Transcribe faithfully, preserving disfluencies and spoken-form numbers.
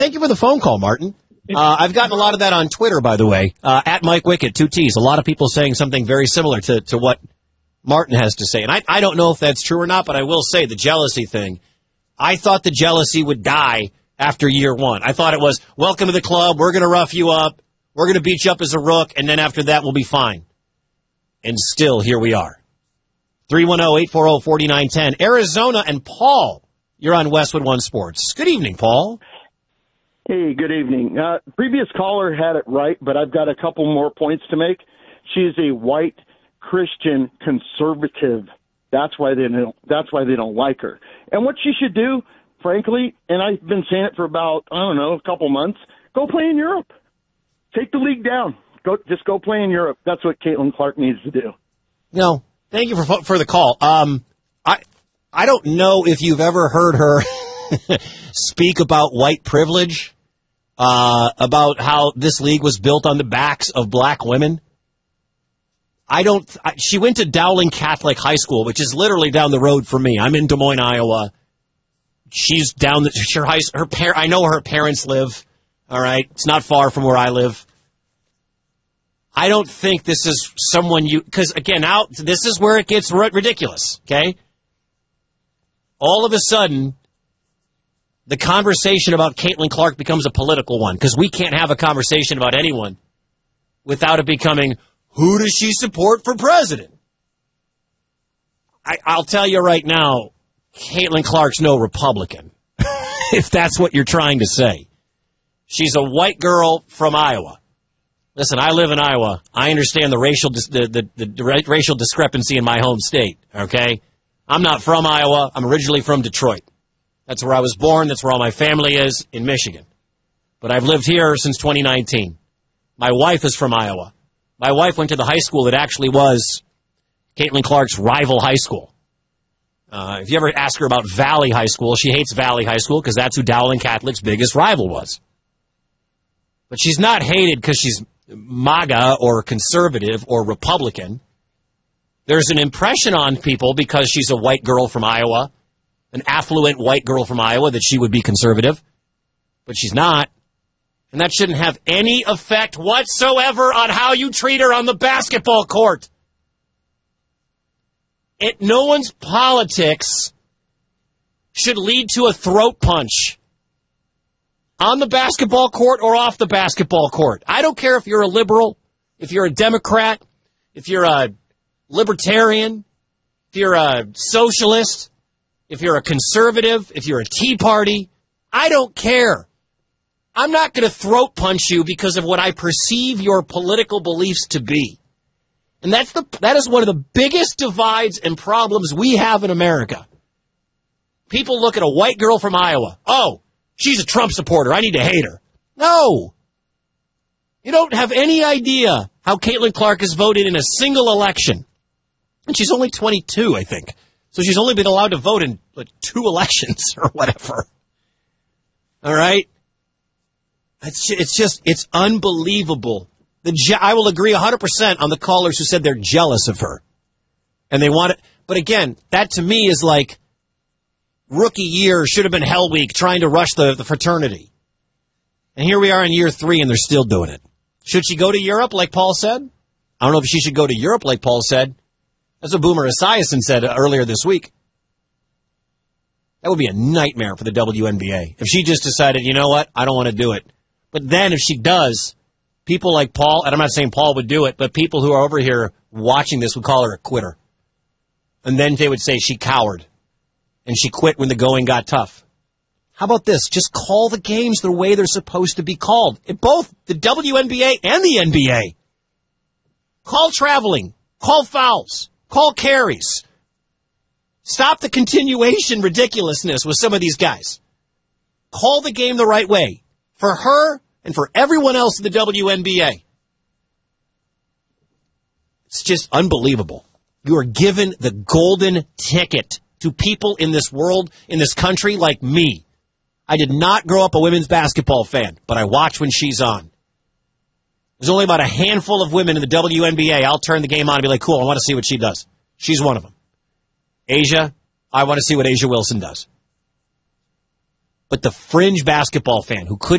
Thank you for the phone call, Martin. Uh, I've gotten a lot of that on Twitter, by the way, uh, at Mike Wickett, two T's. A lot of people saying something very similar to, to what Martin has to say. And I, I don't know if that's true or not, but I will say the jealousy thing. I thought the jealousy would die after year one. I thought it was, welcome to the club, we're going to rough you up, we're going to beat you up as a rook, and then after that we'll be fine. And still, here we are. three one zero, eight four zero, four nine one zero. Arizona and Paul, you're on Westwood One Sports. Good evening, Paul. Hey, good evening. Uh, previous caller had it right, but I've got a couple more points to make. She's a white Christian conservative. That's why they don't, that's why they don't like her. And what she should do, frankly, and I've been saying it for about, I don't know, a couple months, go play in Europe. Take the league down. Go, just go play in Europe. That's what Caitlin Clark needs to do. No, thank you for for the call. Um, I I don't know if you've ever heard her speak about white privilege, uh, about how this league was built on the backs of black women. I don't. I, she went to Dowling Catholic High School, which is literally down the road from me. I'm in Des Moines, Iowa. She's down the her high. Her par, I know where her parents live. All right, it's not far from where I live. I don't think this is someone you because again, now this is where it gets ridiculous. Okay, all of a sudden, the conversation about Caitlin Clark becomes a political one because we can't have a conversation about anyone without it becoming, who does she support for president? I, I'll tell you right now, Caitlin Clark's no Republican, if that's what you're trying to say. She's a white girl from Iowa. Listen, I live in Iowa. I understand the racial dis- the, the, the, the racial discrepancy in my home state, okay? I'm not from Iowa. I'm originally from Detroit. That's where I was born. That's where all my family is, in Michigan. But I've lived here since twenty nineteen. My wife is from Iowa. My wife went to the high school that actually was Caitlin Clark's rival high school. Uh, if you ever ask her about Valley High School, she hates Valley High School because that's who Dowling Catholic's biggest rival was. But she's not hated because she's MAGA or conservative or Republican. There's an impression on people because she's a white girl from Iowa, an affluent white girl from Iowa, that she would be conservative. But she's not. And that shouldn't have any effect whatsoever on how you treat her on the basketball court. It, no one's politics should lead to a throat punch on the basketball court or off the basketball court. I don't care if you're a liberal, if you're a Democrat, if you're a libertarian, if you're a socialist, if you're a conservative, if you're a Tea Party. I don't care. I'm not going to throat punch you because of what I perceive your political beliefs to be. And that's the that is one of the biggest divides and problems we have in America. People look at a white girl from Iowa. Oh, she's a Trump supporter. I need to hate her. No. You don't have any idea how Caitlin Clark has voted in a single election. And she's only twenty-two, I think. So she's only been allowed to vote in like two elections or whatever. All right? It's just, it's just, it's unbelievable. The je- I will agree one hundred percent on the callers who said they're jealous of her. And they want it. But again, that to me is like rookie year should have been Hell Week trying to rush the, the fraternity. And here we are in year three and they're still doing it. Should she go to Europe like Paul said? I don't know if she should go to Europe like Paul said. That's what Boomer Esiason said earlier this week. That would be a nightmare for the W N B A. If she just decided, you know what, I don't want to do it. But then if she does, people like Paul, and I'm not saying Paul would do it, but people who are over here watching this would call her a quitter. And then they would say she cowered. And she quit when the going got tough. How about this? Just call the games the way they're supposed to be called. In both the W N B A and the N B A. Call traveling. Call fouls. Call carries. Stop the continuation ridiculousness with some of these guys. Call the game the right way. For her and for everyone else in the W N B A. It's just unbelievable. You are given the golden ticket to people in this world, in this country like me. I did not grow up a women's basketball fan, but I watch when she's on. There's only about a handful of women in the W N B A. I'll turn the game on and be like, cool, I want to see what she does. She's one of them. Asia, I want to see what Asia Wilson does. But the fringe basketball fan who couldn't